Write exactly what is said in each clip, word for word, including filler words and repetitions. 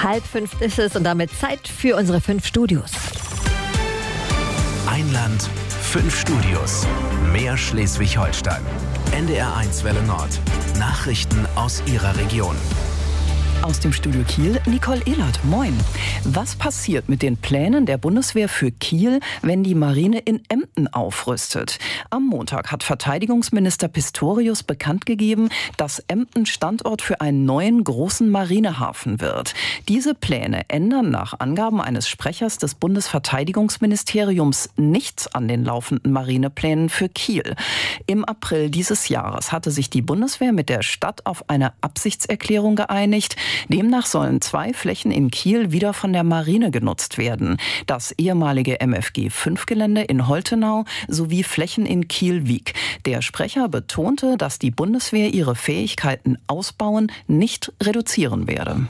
Halb fünf ist es und damit Zeit für unsere fünf Studios. Ein Land, fünf Studios. Mehr Schleswig-Holstein. N D R eins Welle Nord. Nachrichten aus Ihrer Region. Aus dem Studio Kiel, Nicole Ehlert. Moin. Was passiert mit den Plänen der Bundeswehr für Kiel, wenn die Marine in Emden aufrüstet? Am Montag hat Verteidigungsminister Pistorius bekannt gegeben, dass Emden Standort für einen neuen großen Marinehafen wird. Diese Pläne ändern nach Angaben eines Sprechers des Bundesverteidigungsministeriums nichts an den laufenden Marineplänen für Kiel. Im April dieses Jahres hatte sich die Bundeswehr mit der Stadt auf eine Absichtserklärung geeinigt. Demnach sollen zwei Flächen in Kiel wieder von der Marine genutzt werden. Das ehemalige M F G fünf Gelände in Holtenau sowie Flächen in Kiel-Wiek. Der Sprecher betonte, dass die Bundeswehr ihre Fähigkeiten ausbauen, nicht reduzieren werde.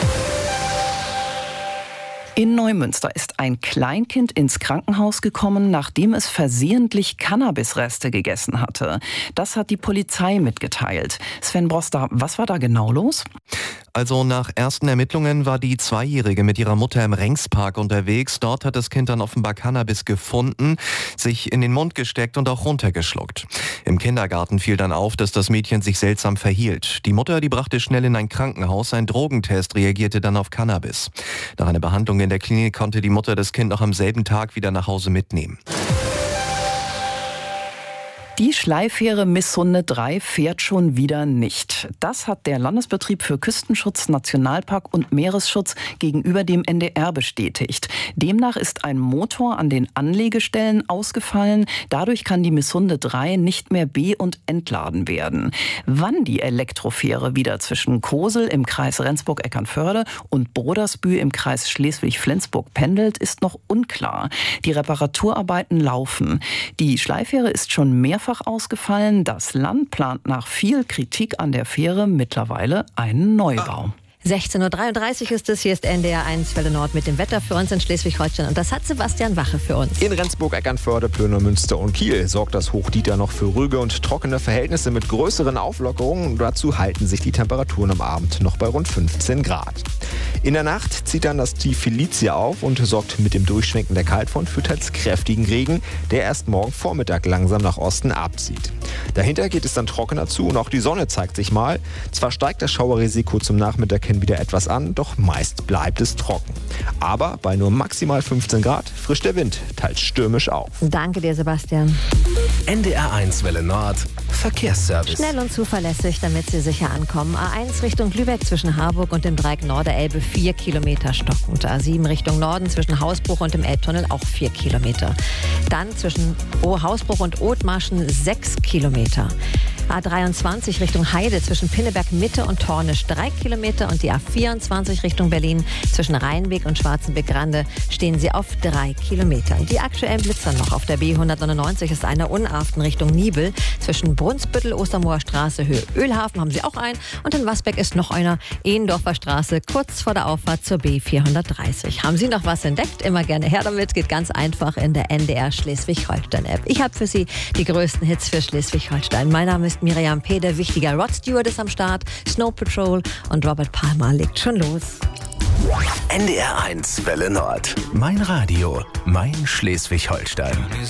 In Neumünster ist ein Kleinkind ins Krankenhaus gekommen, nachdem es versehentlich Cannabisreste gegessen hatte. Das hat die Polizei mitgeteilt. Sven Broster, was war da genau los? Also nach ersten Ermittlungen war die Zweijährige mit ihrer Mutter im Rengspark unterwegs. Dort hat das Kind dann offenbar Cannabis gefunden, sich in den Mund gesteckt und auch runtergeschluckt. Im Kindergarten fiel dann auf, dass das Mädchen sich seltsam verhielt. Die Mutter, die brachte schnell in ein Krankenhaus. Ein Drogentest reagierte dann auf Cannabis. Nach einer Behandlung in der Klinik konnte die Mutter das Kind noch am selben Tag wieder nach Hause mitnehmen. Die Schleifähre Missunde drei fährt schon wieder nicht. Das hat der Landesbetrieb für Küstenschutz, Nationalpark und Meeresschutz gegenüber dem N D R bestätigt. Demnach ist ein Motor an den Anlegestellen ausgefallen. Dadurch kann die Missunde drei nicht mehr be- und entladen werden. Wann die Elektrofähre wieder zwischen Kosel im Kreis Rendsburg-Eckernförde und Brodersbühl im Kreis Schleswig-Flensburg pendelt, ist noch unklar. Die Reparaturarbeiten laufen. Die Schleifähre ist schon mehrfach ausgefallen. Das Land plant nach viel Kritik an der Fähre mittlerweile einen Neubau. sechzehn Uhr dreiunddreißig ist es, hier ist N D R eins Welle Nord mit dem Wetter für uns in Schleswig-Holstein. Und das hat Sebastian Wache für uns. In Rendsburg, Eckernförde, Plöner-Münster und Kiel sorgt das Hochdieter noch für ruhige und trockene Verhältnisse mit größeren Auflockerungen. Dazu halten sich die Temperaturen am Abend noch bei rund fünfzehn Grad. In der Nacht zieht dann das Tief Felicia auf und sorgt mit dem Durchschwenken der Kaltfront für teils kräftigen Regen, der erst morgen Vormittag langsam nach Osten abzieht. Dahinter geht es dann trockener zu und auch die Sonne zeigt sich mal. Zwar steigt das Schauerrisiko zum Nachmittag hin wieder etwas an, doch meist bleibt es trocken. Aber bei nur maximal fünfzehn Grad frischt der Wind teils stürmisch auf. Danke dir, Sebastian. N D R eins Welle Nord. Verkehrsservice. Schnell und zuverlässig, damit Sie sicher ankommen. A eins Richtung Lübeck zwischen Harburg und dem Dreieck Norderelbe vier Kilometer stockend. A sieben Richtung Norden zwischen Hausbruch und dem Elbtunnel auch vier Kilometer. Dann zwischen o Hausbruch und Othmarschen sechs Kilometer. A dreiundzwanzig Richtung Heide zwischen Pinneberg Mitte und Tornisch drei Kilometer und die A vierundzwanzig Richtung Berlin zwischen Rheinweg und Schwarzenbeck-Rande stehen sie auf drei Kilometer. Die aktuellen Blitzer noch auf der B hundertneunundneunzig ist einer Unarften Richtung Nibel. Zwischen Brunsbüttel, Ostermoor Straße, Höhe Ölhafen haben sie auch einen und in Wasbeck ist noch einer, Ehendorfer Straße, kurz vor der Auffahrt zur B vierhundertdreißig. Haben Sie noch was entdeckt? Immer gerne her damit. Geht ganz einfach in der N D R Schleswig-Holstein-App. Ich habe für Sie die größten Hits für Schleswig-Holstein. Mein Name ist Miriam Pede, wichtiger Rod Stewart ist am Start, Snow Patrol und Robert Palmer legt schon los. N D R eins Welle Nord. Mein Radio, mein Schleswig-Holstein.